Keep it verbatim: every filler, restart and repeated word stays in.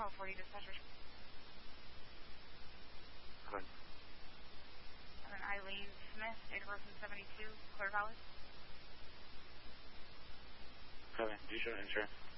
twelve forty dispatcher. Good. And then Eileen Smith, date of birth in seventy-two, Clear Valley. Okay, do you show insurance?